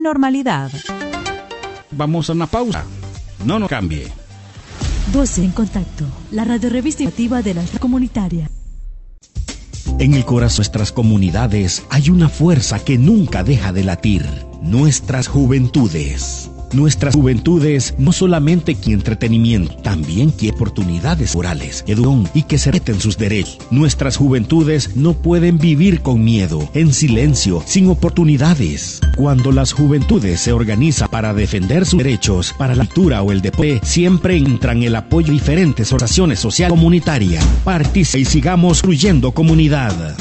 normalidad. Vamos a una pausa. No nos cambie. Voces en Contacto, la radiorrevista informativa de la comunitaria. En el corazón de nuestras comunidades hay una fuerza que nunca deja de latir. Nuestras juventudes. Nuestras juventudes no solamente quieren entretenimiento, también quieren oportunidades laborales, educación y que se respeten sus derechos. Nuestras juventudes no pueden vivir con miedo, en silencio, sin oportunidades. Cuando las juventudes se organizan para defender sus derechos, para la cultura o el deporte, siempre encuentran el apoyo de diferentes organizaciones sociales comunitarias. Participe y sigamos construyendo comunidad.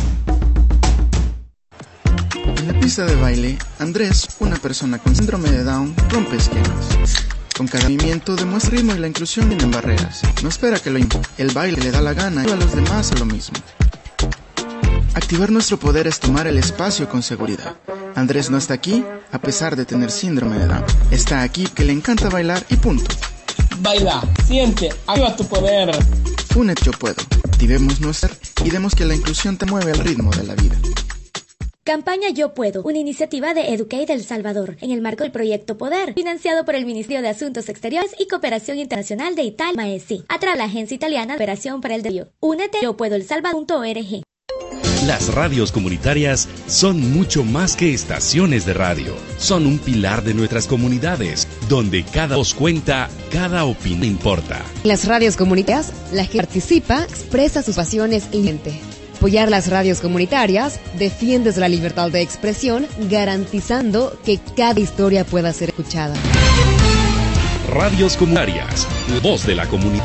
En la pista de baile, Andrés, una persona con síndrome de Down, rompe esquemas. Con cada movimiento demuestra ritmo y la inclusión en barreras. No espera que lo imponga. El baile le da la gana y a los demás a lo mismo. Activar nuestro poder es tomar el espacio con seguridad. Andrés no está aquí a pesar de tener síndrome de Down. Está aquí que le encanta bailar y punto. Baila, siente, activa tu poder. Únete, yo puedo. Activemos nuestra y demos que la inclusión te mueve al ritmo de la vida. Campaña Yo Puedo, una iniciativa de Educate El Salvador, en el marco del proyecto Poder, financiado por el Ministerio de Asuntos Exteriores y Cooperación Internacional de Italia, MAESI, a través de la Agencia Italiana de Cooperación para el Desarrollo. Únete a yopuedoelsalvador.org. Las radios comunitarias son mucho más que estaciones de radio. Son un pilar de nuestras comunidades, donde cada voz cuenta, cada opinión importa. Las radios comunitarias, la que participa, expresa sus pasiones y mente. Apoyar las radios comunitarias, defiendes la libertad de expresión, garantizando que cada historia pueda ser escuchada. Radios comunitarias, la voz de la comunidad.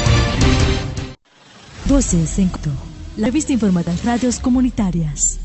Voces en Contacto, la revista informativa de radios comunitarias.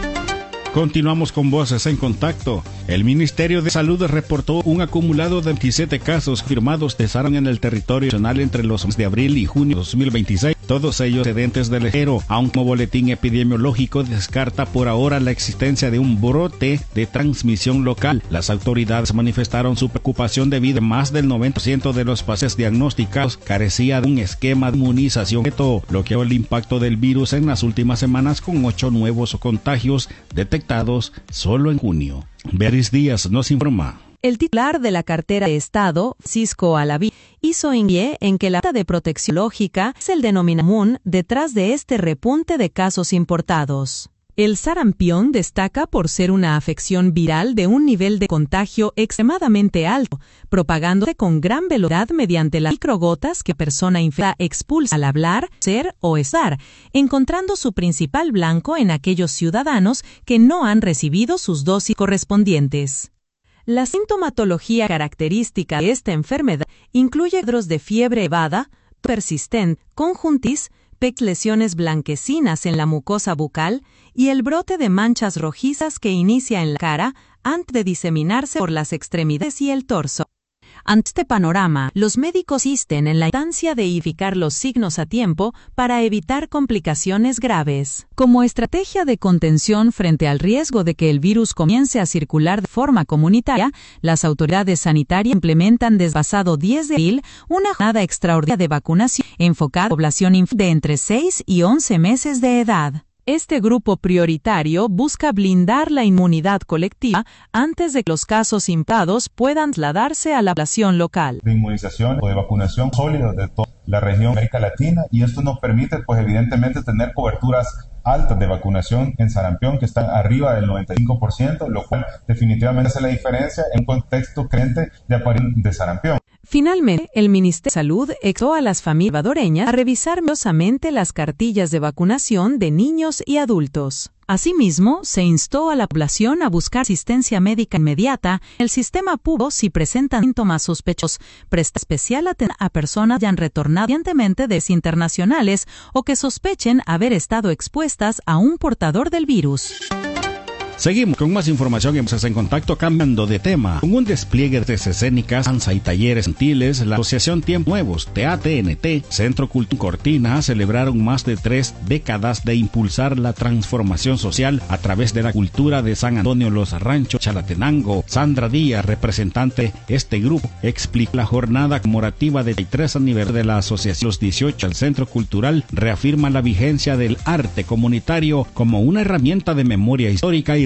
Continuamos con Voces en Contacto. El Ministerio de Salud reportó un acumulado de 27 casos confirmados de sarampión en el territorio nacional entre los meses de abril y junio de 2026. Todos ellos procedentes del extranjero, aunque como boletín epidemiológico descarta por ahora la existencia de un brote de transmisión local. Las autoridades manifestaron su preocupación debido a que más del 90% de los pacientes diagnosticados carecía de un esquema de inmunización completo, lo que el impacto del virus en las últimas semanas con 8 nuevos contagios detectados solo en junio. Beatriz Díaz nos informa. El titular de la cartera de Estado, Francisco Alaví, hizo hincapié en que la falta de protección lógica es el denominador común detrás de este repunte de casos importados. El sarampión destaca por ser una afección viral de un nivel de contagio extremadamente alto, propagándose con gran velocidad mediante las microgotas que persona infectada expulsa al hablar, ser o estar, encontrando su principal blanco en aquellos ciudadanos que no han recibido sus dosis correspondientes. La sintomatología característica de esta enfermedad incluye cuadros de fiebre elevada, persistente, conjuntivitis, lesiones blanquecinas en la mucosa bucal y el brote de manchas rojizas que inicia en la cara antes de diseminarse por las extremidades y el torso. Ante este panorama, los médicos insisten en la importancia de identificar los signos a tiempo para evitar complicaciones graves. Como estrategia de contención frente al riesgo de que el virus comience a circular de forma comunitaria, las autoridades sanitarias implementan desde el pasado 10 de abril una jornada extraordinaria de vacunación enfocada a la población de entre 6 y 11 meses de edad. Este grupo prioritario busca blindar la inmunidad colectiva antes de que los casos importados puedan trasladarse a la población local. De inmunización o de vacunación sólida de toda la región de América Latina, y esto nos permite, pues evidentemente, tener coberturas altas de vacunación en sarampión que están arriba del 95%, lo cual definitivamente hace la diferencia en un contexto creciente de aparición de sarampión. Finalmente, el Ministerio de Salud exhortó a las familias salvadoreñas a revisar minuciosamente las cartillas de vacunación de niños y adultos. Asimismo, se instó a la población a buscar asistencia médica inmediata en el sistema público si presentan síntomas sospechosos, prestar especial atención a personas que hayan retornado recientemente de viajes internacionales o que sospechen haber estado expuestas a un portador del virus. Seguimos con más información en Voces en Contacto, cambiando de tema. Con un despliegue de escénicas, danza y talleres infantiles, la Asociación Tiempos Nuevos, TATNT, Centro Cultural Cortina, celebraron más de 3 décadas de impulsar la transformación social a través de la cultura de San Antonio Los Ranchos, Chalatenango. Sandra Díaz, representante de este grupo, explicó la jornada conmemorativa del 33 aniversario de la Asociación Los 18 al Centro Cultural, reafirma la vigencia del arte comunitario como una herramienta de memoria histórica y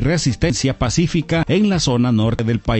y resistencia pacífica en la zona norte del país.